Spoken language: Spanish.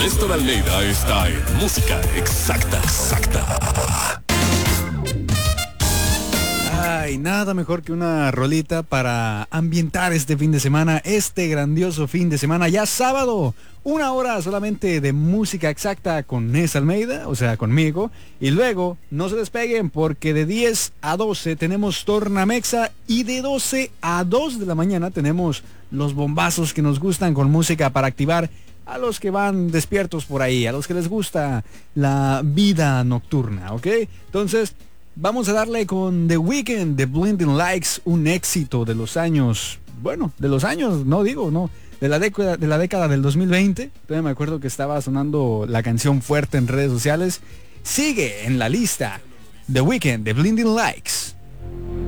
Néstor Almeida está en Música Exacta. Ay, nada mejor que una rolita para ambientar este fin de semana, este grandioso fin de semana, ya sábado. 1 hora solamente de música exacta con Néstor Almeida, o sea, conmigo. Y luego, no se despeguen porque de 10 a 12 tenemos Tornamexa y de 12 a 2 de la mañana tenemos los bombazos que nos gustan con música para activar a los que van despiertos por ahí, a los que les gusta la vida nocturna, ¿ok? Entonces, vamos a darle con The Weeknd de Blinding Lights, un éxito de los años, de la década del 2020. Todavía me acuerdo que estaba sonando la canción fuerte en redes sociales. Sigue en la lista The Weeknd de Blinding Lights.